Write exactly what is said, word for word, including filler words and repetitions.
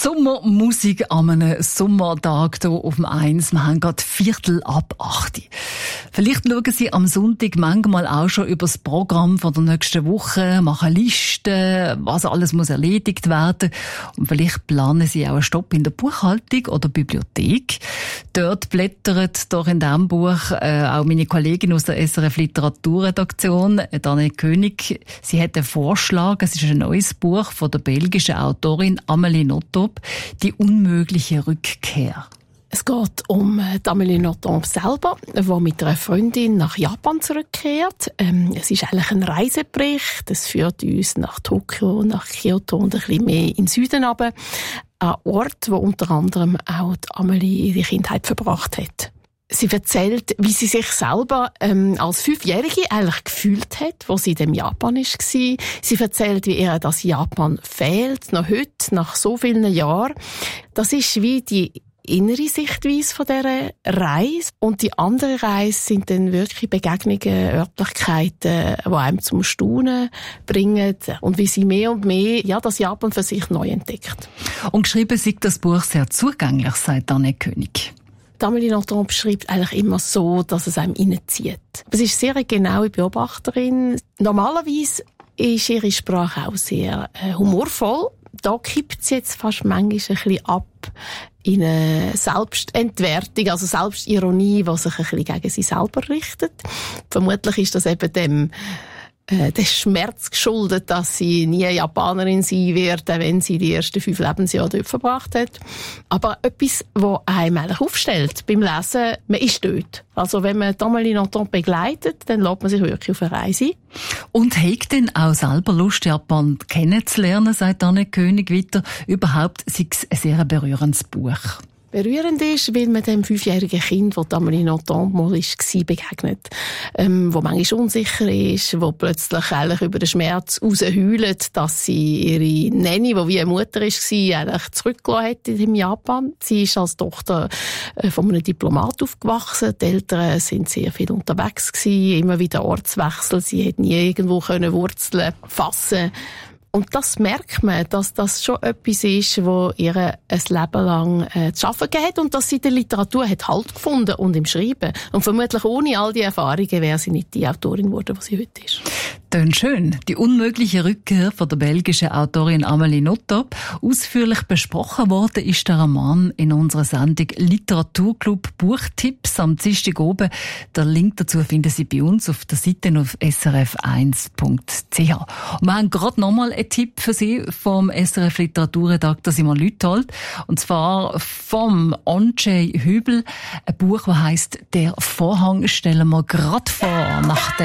Sommermusik an einem Sommertag hier auf dem eins. Wir haben gerade Viertel ab acht. Vielleicht schauen Sie am Sonntag manchmal auch schon über das Programm von der nächsten Woche, machen Listen, was alles muss erledigt werden. Und vielleicht planen Sie auch einen Stopp in der Buchhaltung oder Bibliothek. Dort blättert doch in diesem Buch äh, auch meine Kollegin aus der S R F Literaturredaktion, Daniel König. Sie hat einen Vorschlag. Es ist ein neues Buch von der belgischen Autorin Amélie Nothomb, «Die unmögliche Rückkehr». Es geht um Amélie Nothomb selber, die mit einer Freundin nach Japan zurückkehrt. Ähm, es ist eigentlich ein Reisebericht. Es führt uns nach Tokio, nach Kyoto und ein bisschen mehr in den Süden runter. Ein Ort, wo unter anderem auch Amélie ihre Kindheit verbracht hat. Sie erzählt, wie sie sich selber ähm, als Fünfjährige eigentlich gefühlt hat, wo sie in dem Japan war. Sie erzählt, wie ihr das Japan fehlt, noch heute, nach so vielen Jahren. Das ist wie die innere Sichtweise von dieser Reise. Und die andere Reise sind dann wirklich Begegnungen, Örtlichkeiten, die einem zum Staunen bringen. Und wie sie mehr und mehr ja, das Japan für sich neu entdeckt. Und geschrieben ist das Buch sehr zugänglich, sagt Daniel König. Amélie Nothomb schreibt eigentlich immer so, dass es einem reinzieht. Sie ist sehr eine genaue Beobachterin. Normalerweise ist ihre Sprache auch sehr äh, humorvoll. Da kippt sie jetzt fast manchmal ein bisschen ab in eine Selbstentwertung, also Selbstironie, die sich ein bisschen gegen sie selber richtet. Vermutlich ist das eben dem äh, der Schmerz geschuldet, dass sie nie Japanerin sein wird, wenn sie die ersten fünf Lebensjahre dort verbracht hat. Aber etwas, was einem eigentlich aufstellt beim Lesen, man ist dort. Also wenn man Amélie Nothomb begleitet, dann lässt man sich wirklich auf eine Reise ein. Und hat denn auch selber Lust, Japan kennenzulernen, sagt Daniel König weiter. Überhaupt sei es ein sehr berührendes Buch. Berührend ist, weil man dem fünfjährigen Kind, das Amélie Nothomb mal war, begegnet. Ähm, wo manchmal unsicher ist, wo plötzlich eigentlich über den Schmerz rausheult, dass sie ihre Nanny, die wie eine Mutter war, eigentlich zurückgelassen hat in Japan. Sie ist als Tochter von einem Diplomat aufgewachsen. Die Eltern sind sehr viel unterwegs gewesen, immer wieder Ortswechsel. Sie hat nie irgendwo können Wurzeln fassen. Und das merkt man, dass das schon etwas ist, wo ihr ein Leben lang äh, zu arbeiten gegeben hat und dass sie in der Literatur hat Halt gefunden und im Schreiben. Und vermutlich ohne all die Erfahrungen wäre sie nicht die Autorin geworden, die sie heute ist. Tönt schön. Die unmögliche Rückkehr von der belgischen Autorin Amélie Nothomb. Ausführlich besprochen worden ist der Roman in unserer Sendung Literaturclub Buchtipps am Dienstag oben. Der Link dazu finden Sie bei uns auf der Seite auf s r f eins punkt c h. Und wir haben gerade nochmal einen Tipp für Sie vom S R F Literaturredakteur Simon Lüthold. Und zwar vom Andrzej Hübel. Ein Buch, das heisst «Der Vorhang», stellen wir gerade vor, nach